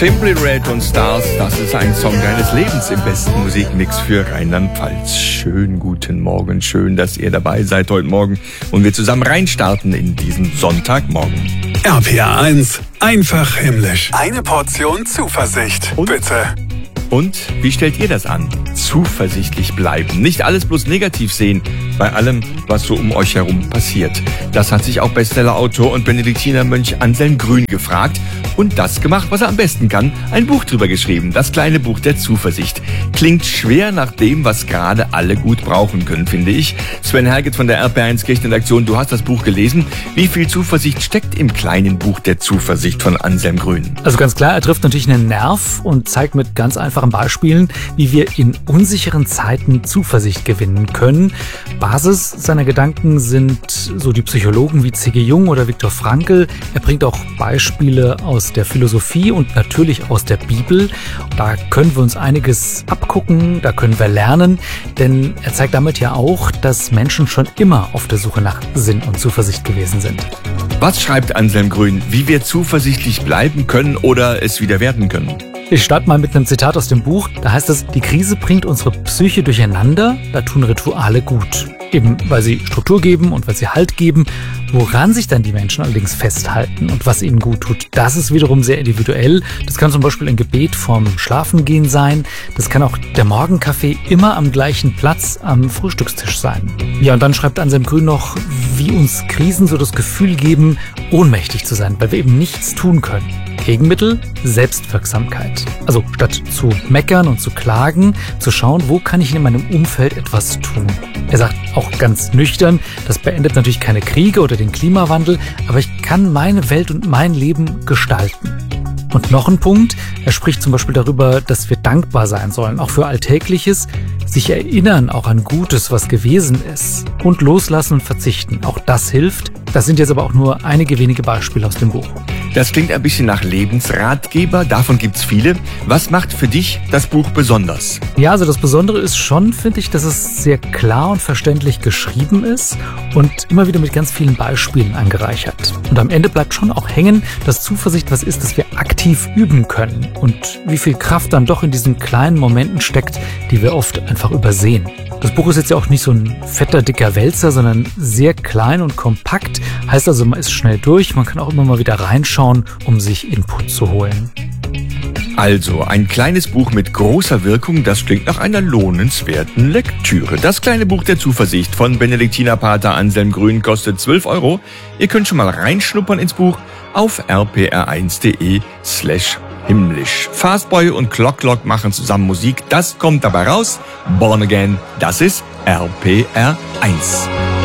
Simply Red und Stars, das ist ein Song deines Lebens im besten Musikmix für Rheinland-Pfalz. Schönen guten Morgen, schön, dass ihr dabei seid heute Morgen und wir zusammen reinstarten in diesen Sonntagmorgen. RPR 1, einfach himmlisch. Eine Portion Zuversicht, bitte. Und wie stellt ihr das an? Zuversichtlich bleiben. Nicht alles bloß negativ sehen bei allem, was so um euch herum passiert. Das hat sich auch Bestsellerautor und Benediktinermönch Anselm Grün gefragt und das gemacht, was er am besten kann. Ein Buch drüber geschrieben, das kleine Buch der Zuversicht. Klingt schwer nach dem, was gerade alle gut brauchen können, finde ich. Sven Herget von der RPR 1 Kirchenredaktion, du hast das Buch gelesen. Wie viel Zuversicht steckt im kleinen Buch der Zuversicht von Anselm Grün? Also ganz klar, er trifft natürlich einen Nerv und zeigt mit ganz einfachen Beispielen, wie wir in unsicheren Zeiten Zuversicht gewinnen können. Basis seiner Gedanken sind so die Psychologen wie C.G. Jung oder Viktor Frankl. Er bringt auch Beispiele aus der Philosophie und natürlich aus der Bibel. Da können wir uns einiges abgucken, da können wir lernen, denn er zeigt damit ja auch, dass Menschen schon immer auf der Suche nach Sinn und Zuversicht gewesen sind. Was schreibt Anselm Grün, wie wir zuversichtlich bleiben können oder es wieder werden können? Ich starte mal mit einem Zitat aus dem Buch. Da heißt es, die Krise bringt unsere Psyche durcheinander, da tun Rituale gut. Eben weil sie Struktur geben und weil sie Halt geben. Woran sich dann die Menschen allerdings festhalten und was ihnen gut tut, das ist wiederum sehr individuell. Das kann zum Beispiel ein Gebet vorm Schlafengehen sein. Das kann auch der Morgenkaffee immer am gleichen Platz am Frühstückstisch sein. Ja, und dann schreibt Anselm Grün noch, wie uns Krisen so das Gefühl geben, ohnmächtig zu sein, weil wir eben nichts tun können. Gegenmittel? Selbstwirksamkeit. Also statt zu meckern und zu klagen, zu schauen, wo kann ich in meinem Umfeld etwas tun. Er sagt auch ganz nüchtern, das beendet natürlich keine Kriege oder den Klimawandel, aber ich kann meine Welt und mein Leben gestalten. Und noch ein Punkt, er spricht zum Beispiel darüber, dass wir dankbar sein sollen, auch für Alltägliches, sich erinnern auch an Gutes, was gewesen ist und loslassen und verzichten. Auch das hilft. Das sind jetzt aber auch nur einige wenige Beispiele aus dem Buch. Das klingt ein bisschen nach Lebensratgeber, davon gibt's viele. Was macht für dich das Buch besonders? Ja, also das Besondere ist schon, finde ich, dass es sehr klar und verständlich geschrieben ist und immer wieder mit ganz vielen Beispielen angereichert. Und am Ende bleibt schon auch hängen, dass Zuversicht was ist, das wir aktiv üben können und wie viel Kraft dann doch in diesen kleinen Momenten steckt, die wir oft einfach übersehen. Das Buch ist jetzt ja auch nicht so ein fetter, dicker Wälzer, sondern sehr klein und kompakt. Heißt also, man ist schnell durch, man kann auch immer mal wieder reinschauen, um sich Input zu holen. Also, ein kleines Buch mit großer Wirkung, das klingt nach einer lohnenswerten Lektüre. Das kleine Buch der Zuversicht von Benediktinerpater Anselm Grün kostet 12 €. Ihr könnt schon mal reinschnuppern ins Buch auf rpr1.de/himmlisch. Fastboy und Clock machen zusammen Musik, das kommt dabei raus. Born Again, das ist RPR 1.